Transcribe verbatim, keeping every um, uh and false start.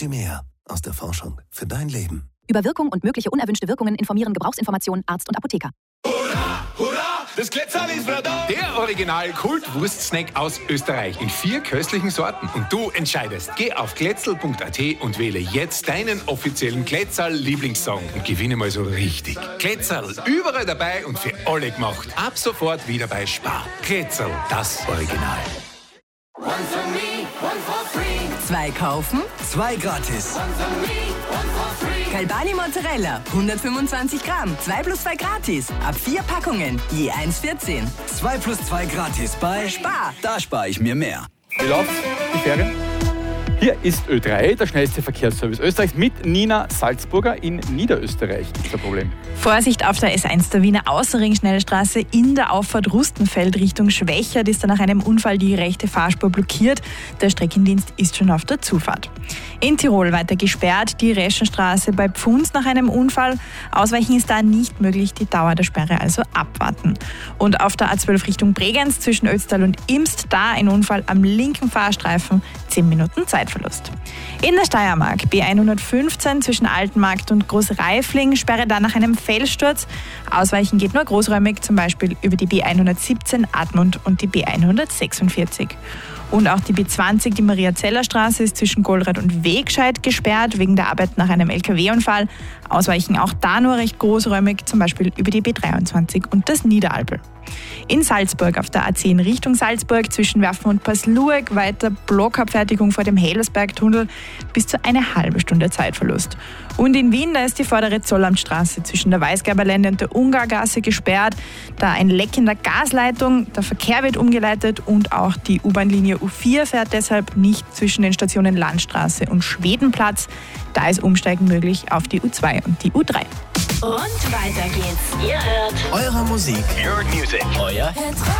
Energy Mehr aus der Forschung für dein Leben. Über Wirkung und mögliche unerwünschte Wirkungen informieren Gebrauchsinformationen Arzt und Apotheker. Hurra, hurra, das Glätzerl ist wieder da! Der Original-Kult-Wurstsnack aus Österreich in vier köstlichen Sorten. Und du entscheidest. Geh auf glätzerl punkt a t und wähle jetzt deinen offiziellen Glätzerl-Lieblingssong und gewinne mal so richtig. Glätzerl, überall dabei und für alle gemacht. Ab sofort wieder bei Spar. Glätzerl, das Original. One for me, one for free. Zwei kaufen, zwei gratis. One for me, one for free. Galbani Mozzarella, hundertfünfundzwanzig Gramm, zwei plus zwei gratis. Ab vier Packungen, je eins vierzehn. zwei plus zwei gratis bei Spar. Da spare ich mir mehr. Wie läuft's, die Ferien? Hier ist Ö drei, der schnellste Verkehrsservice Österreichs, mit Nina Salzburger in Niederösterreich. Gibt es ein Problem? Vorsicht auf der S eins der Wiener Außenring-Schnellstraße in der Auffahrt Rustenfeld Richtung Schwächert ist da nach einem Unfall die rechte Fahrspur blockiert. Der Streckendienst ist schon auf der Zufahrt. In Tirol weiter gesperrt, die Reschenstraße bei Pfunds nach einem Unfall. Ausweichen ist da nicht möglich, die Dauer der Sperre also abwarten. Und auf der A zwölf Richtung Bregenz zwischen Ötztal und Imst, da ein Unfall am linken Fahrstreifen, zehn Minuten Zeitverlust. In der Steiermark B hundertfünfzehn zwischen Altenmarkt und Großreifling, Sperre da nach einem Felssturz. Ausweichen geht nur großräumig, zum Beispiel über die B hundertsiebzehn Admont und die B hundertsechsundvierzig. Und auch die B zwanzig, die Maria-Zeller-Straße, ist zwischen Golrath und Wegscheid gesperrt, wegen der Arbeit nach einem L K W-Unfall. Ausweichen auch da nur recht großräumig, zum Beispiel über die B dreiundzwanzig und das Niederalpel. In Salzburg auf der A zehn Richtung Salzburg zwischen Werfen und Paslueg weiter Blockabfertigung vor dem Hellersbergtunnel, bis zu eine halbe Stunde Zeitverlust. Und in Wien, da ist die vordere Zollamtstraße zwischen der Weißgerberlände und der Ungargasse gesperrt, da ein Leck in der Gasleitung, der Verkehr wird umgeleitet und auch die U-Bahn-Linie U vier fährt deshalb nicht zwischen den Stationen Landstraße und Schwedenplatz. Da ist Umsteigen möglich auf die U zwei und die U drei. Und weiter geht's. Ihr hört Eure Musik. Your Music. Euer Hit